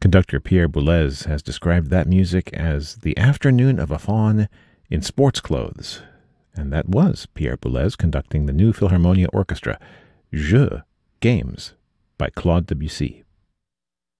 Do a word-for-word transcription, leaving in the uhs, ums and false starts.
Conductor Pierre Boulez has described that music as the afternoon of a faun in sports clothes. And that was Pierre Boulez conducting the New Philharmonia Orchestra, Jeux, Games, by Claude Debussy.